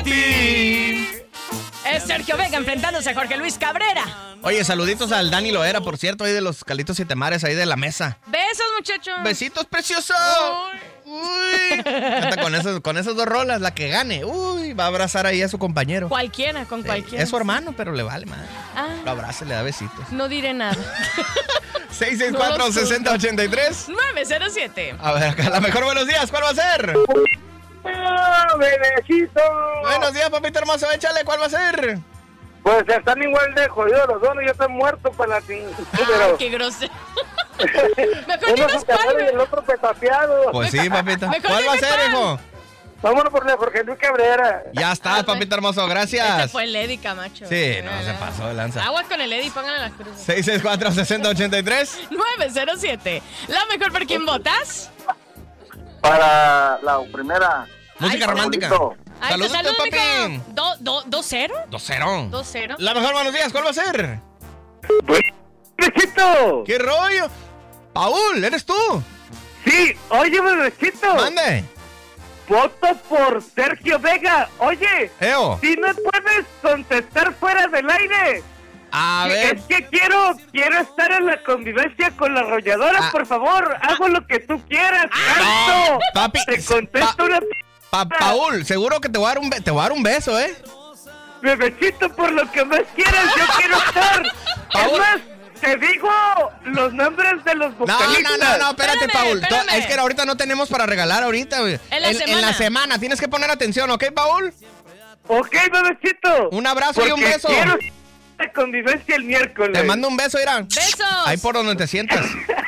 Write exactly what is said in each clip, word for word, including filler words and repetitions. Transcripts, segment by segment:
para ti. Es Sergio Vega enfrentándose a Jorge Luis Cabrera. Oye, saluditos al Dani Loera, por cierto, ahí de los Calitos Siete Mares, ahí de la mesa. Besos, muchachos. Besitos, precioso. Uy. Hasta con, esos, con esas dos rolas, la que gane, uy, va a abrazar ahí a su compañero. Cualquiera, con Sí, cualquiera. es su hermano, pero le vale, madre. Ah. Lo abraza y le da besitos. No diré nada. seis seis cuatro, seis cero ocho tres. nueve cero siete. A ver, acá, la mejor buenos días, ¿cuál va a ser? ¡Ah, bebecito! Buenos días, papito hermoso, échale, ¿cuál va a ser? Pues están igual de jodidos los dos, yo estoy muerto para ti. Ah, qué grosero. Mejor Uno dinos se cuál, y el otro petapeado. Pues sí, papito. Mejor ¿Cuál va a dime ser, cuál. hijo? Vámonos por la Jorge Luis Cabrera. Ya estás, papito hermoso, Este gracias. fue el Eddie Camacho. Sí, no, se pasó de lanza. Aguas con el Eddie, pónganle las cruces. seis seis cuatro, seis cero ocho tres. nueve cero siete. ¿La mejor por quién votas? Para la primera. Música Ay, romántica. saludito. Ahí Saludos, te saludo, papi. mijo. Do- do- ¿Dos cero? dos cero. ¿Dos cero? La mejor buenos días, ¿cuál va a ser? ¡Bebecito! ¿Qué rollo? Paul, ¿eres tú? Sí, oye, bebecito. Mande. Voto por Sergio Vega. Oye, Eo. si no puedes contestar fuera del aire. A ver. Es que quiero, quiero estar en la convivencia con la arrolladora, Ah. por favor. Hago lo que tú quieras. No, ¡Canto! papi. Te contesto Pa- una... Pa- Paul, seguro que te voy a dar un, be- te voy a dar un beso, ¿eh? Bebecito, por lo que más quieras, yo quiero estar. Paul. Es más, te digo los nombres de los No, vocalistas. no, no, no, espérate, Espérame, Paul. To- espérame. Es que ahorita no tenemos para regalar ahorita, güey. En la en, semana. la semana, tienes que poner atención, ¿ok, Paul? Ok, bebecito. Un abrazo y un Porque beso. quiero estar en la convivencia el miércoles. Te mando un beso, Ira. ¡Besos! Ahí por donde te sientas.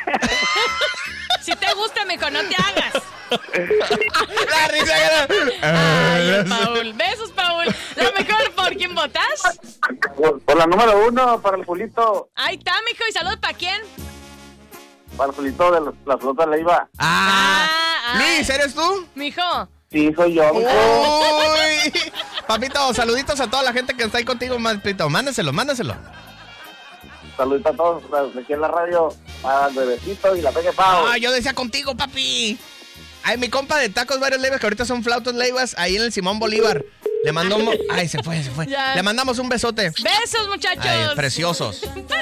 Si te gusta, mijo, no te hagas. La risa que Ay, Paul. Besos, Paul. ¿La mejor por quién votas? Por, por la número uno, para el Julito. Ahí está, mijo. ¿Y salud para quién? Para el Julito de los- la flota Leiva. Ah, Ah, Luis, ay. ¿eres tú? Mijo. Sí, soy yo. Uy. Papito, saluditos a toda la gente que está ahí contigo, papito. Mándaselo, mándaselo. Saludos a todos de aquí en la radio. Al bebecito y la Peque Pau. Ah, yo decía contigo, papi. Ay, mi compa de tacos varios leivas, que ahorita son flautas leivas, ahí en el Simón Bolívar. Le mandó un... Ay, se fue, se fue. Ya. Le mandamos un besote. Besos, muchachos. Ay, preciosos. Para